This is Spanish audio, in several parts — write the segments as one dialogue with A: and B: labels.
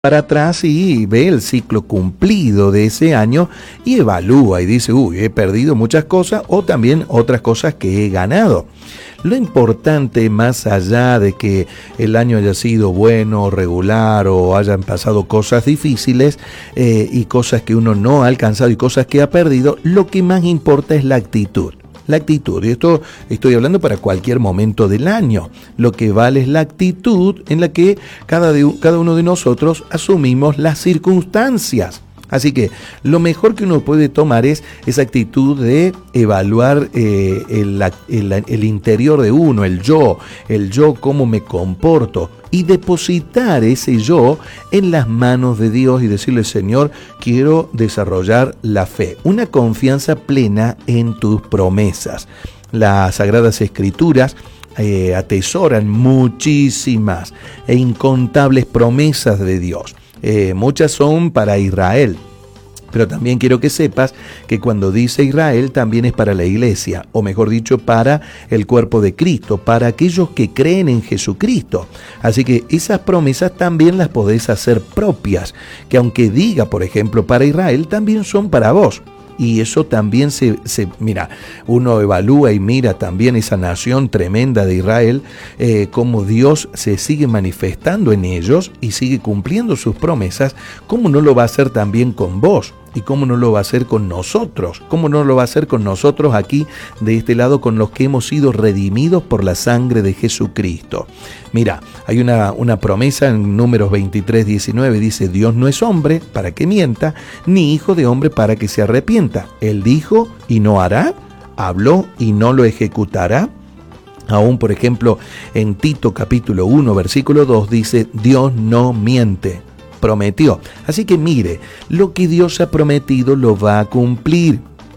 A: para atrás y ve el ciclo cumplido de ese año y evalúa y dice, he perdido muchas cosas o también otras cosas que he ganado. Lo importante, más allá de que el año haya sido bueno, regular o hayan pasado cosas difíciles y cosas que uno no ha alcanzado y cosas que ha perdido, lo que más importa es la actitud. La actitud, y esto estoy hablando para cualquier momento del año. Lo que vale es la actitud en la que cada uno de nosotros asumimos las circunstancias. Así que lo mejor que uno puede tomar es esa actitud de evaluar el interior de uno, el yo, cómo me comporto, y depositar ese yo en las manos de Dios y decirle, Señor, quiero desarrollar la fe, una confianza plena en tus promesas. Las Sagradas Escrituras atesoran muchísimas e incontables promesas de Dios. Muchas son para Israel, pero también quiero que sepas que cuando dice Israel también es para la iglesia, o mejor dicho, para el cuerpo de Cristo, para aquellos que creen en Jesucristo. Así que esas promesas también las podés hacer propias, que aunque diga, por ejemplo, para Israel, también son para vos. Y eso también mira, uno evalúa y mira también esa nación tremenda de Israel, cómo Dios se sigue manifestando en ellos y sigue cumpliendo sus promesas. ¿Cómo no lo va a hacer también con vos? ¿Y cómo no lo va a hacer con nosotros? ¿Cómo no lo va a hacer con nosotros aquí, de este lado, con los que hemos sido redimidos por la sangre de Jesucristo? Mira, hay una promesa en Números 23:19, dice, Dios no es hombre para que mienta, ni hijo de hombre para que se arrepienta. Él dijo y no hará, habló y no lo ejecutará. Aún, por ejemplo, en Tito capítulo 1, versículo 2, dice, Dios no miente. Prometió. Así que mire, lo que Dios ha prometido lo va a cumplir,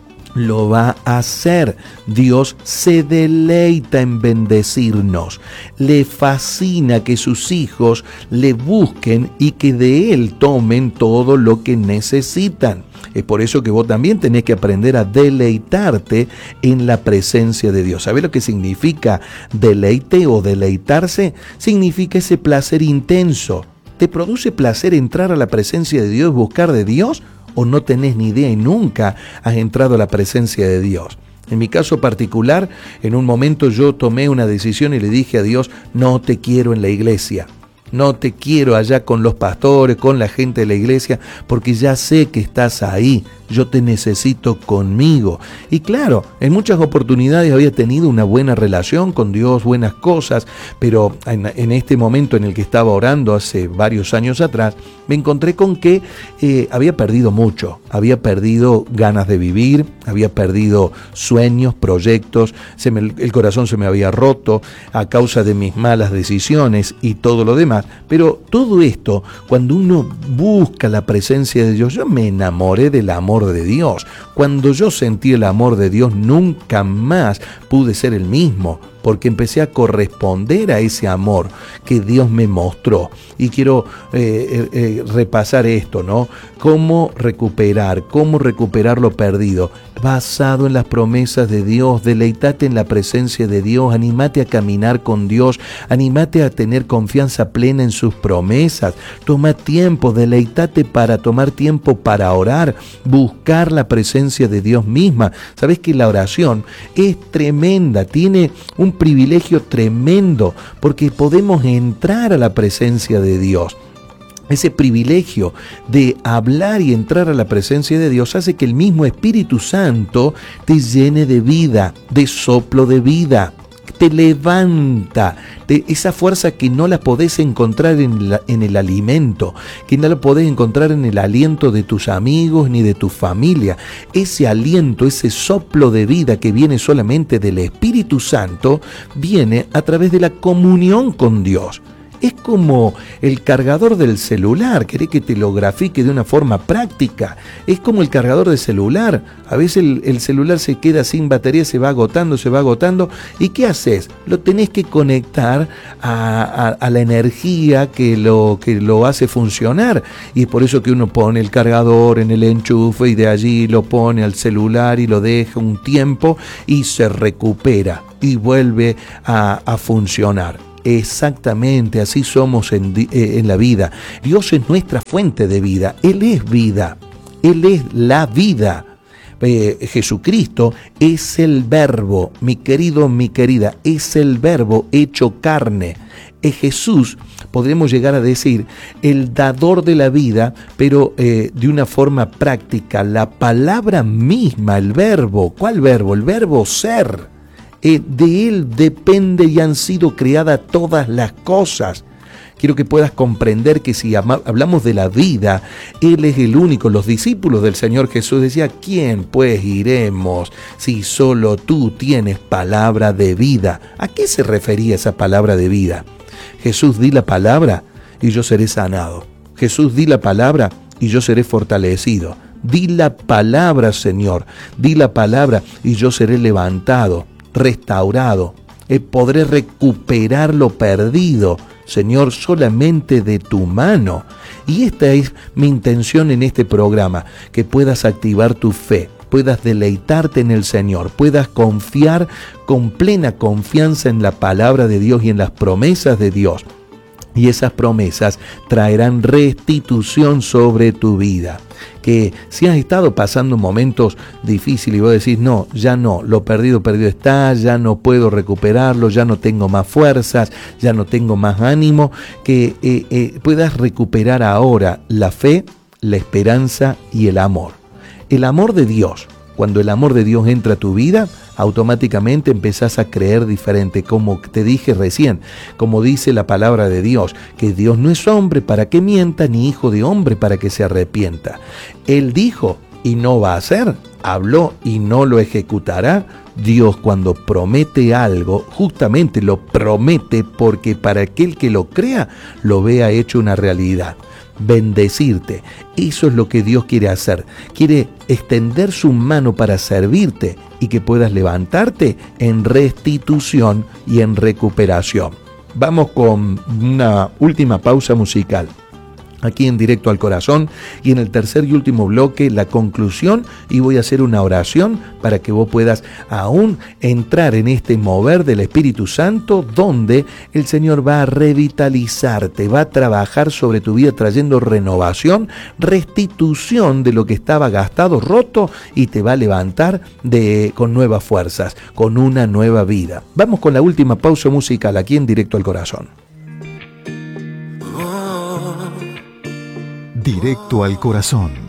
A: lo va a hacer. Dios se deleita en bendecirnos, le fascina que sus hijos le busquen y que de Él tomen todo lo que necesitan. Es por eso que vos también tenés que aprender a deleitarte en la presencia de Dios. ¿Sabés lo que significa deleite o deleitarse? Significa ese placer intenso. ¿Te produce placer entrar a la presencia de Dios, buscar de Dios? ¿O no tenés ni idea y nunca has entrado a la presencia de Dios? En mi caso particular, en un momento yo tomé una decisión y le dije a Dios, no te quiero en la iglesia. No te quiero allá con los pastores, con la gente de la iglesia, porque ya sé que estás ahí. Yo te necesito conmigo. Y claro, en muchas oportunidades había tenido una buena relación con Dios, buenas cosas, pero en este momento en el que estaba orando hace varios años atrás, me encontré con que había perdido mucho. Había perdido ganas de vivir, había perdido sueños, proyectos, el corazón se me había roto a causa de mis malas decisiones y todo lo demás. Pero todo esto, cuando uno busca la presencia de Dios, yo me enamoré del amor de Dios. Cuando yo sentí el amor de Dios, nunca más pude ser el mismo, porque empecé a corresponder a ese amor que Dios me mostró. Y quiero repasar esto, ¿no? Cómo recuperar lo perdido, basado en las promesas de Dios. Deleitate en la presencia de Dios, animate a caminar con Dios, animate a tener confianza plena en sus promesas. Toma tiempo, deleitate para tomar tiempo para orar, buscar la presencia de Dios misma. Sabes que la oración es tremenda, tiene un privilegio tremendo, porque podemos entrar a la presencia de Dios. Ese privilegio de hablar y entrar a la presencia de Dios hace que el mismo Espíritu Santo te llene de vida, de soplo de vida. Te levanta de esa fuerza que no la podés encontrar en el alimento, que no la podés encontrar en el aliento de tus amigos ni de tu familia. Ese aliento, ese soplo de vida que viene solamente del Espíritu Santo, viene a través de la comunión con Dios. Es como el cargador del celular, querés que te lo grafique de una forma práctica. Es como el cargador de celular. A veces el celular se queda sin batería, se va agotando. ¿Y qué haces? Lo tenés que conectar a la energía que lo hace funcionar. Y es por eso que uno pone el cargador en el enchufe y de allí lo pone al celular y lo deja un tiempo y se recupera y vuelve a funcionar. Exactamente, así somos en la vida. Dios es nuestra fuente de vida. Él es vida. Él es la vida. Jesucristo es el verbo, mi querido, mi querida, es el verbo hecho carne. Es Jesús, podremos llegar a decir, el dador de la vida, pero de una forma práctica. La palabra misma, el verbo. ¿Cuál verbo? El verbo ser. De Él depende y han sido creadas todas las cosas. Quiero que puedas comprender que si hablamos de la vida, Él es el único. Los discípulos del Señor Jesús decían, ¿quién pues iremos si solo tú tienes palabra de vida? ¿A qué se refería esa palabra de vida? Jesús, di la palabra y yo seré sanado. Jesús, di la palabra y yo seré fortalecido. Di la palabra, Señor, di la palabra y yo seré levantado, restaurado. Podré recuperar lo perdido, Señor, solamente de tu mano. Y esta es mi intención en este programa, que puedas activar tu fe, puedas deleitarte en el Señor, puedas confiar con plena confianza en la palabra de Dios y en las promesas de Dios. Y esas promesas traerán restitución sobre tu vida. Que si has estado pasando momentos difíciles y vos decís, no, ya no, lo perdido está, ya no puedo recuperarlo, ya no tengo más fuerzas, ya no tengo más ánimo, que puedas recuperar ahora la fe, la esperanza y el amor. El amor de Dios. Cuando el amor de Dios entra a tu vida, automáticamente empezás a creer diferente, como te dije recién, como dice la palabra de Dios, que Dios no es hombre para que mienta, ni hijo de hombre para que se arrepienta. Él dijo y no va a hacer, habló y no lo ejecutará. Dios, cuando promete algo, justamente lo promete porque para aquel que lo crea, lo vea hecho una realidad. Bendecirte, eso es lo que Dios quiere hacer. Quiere extender su mano para servirte y que puedas levantarte en restitución y en recuperación. Vamos con una última pausa musical aquí en Directo al Corazón, y en el tercer y último bloque la conclusión, y voy a hacer una oración para que vos puedas aún entrar en este mover del Espíritu Santo, donde el Señor va a revitalizarte, va a trabajar sobre tu vida trayendo renovación, restitución de lo que estaba gastado, roto, y te va a levantar con nuevas fuerzas, con una nueva vida. Vamos con la última pausa musical aquí en Directo al Corazón.
B: Directo al Corazón.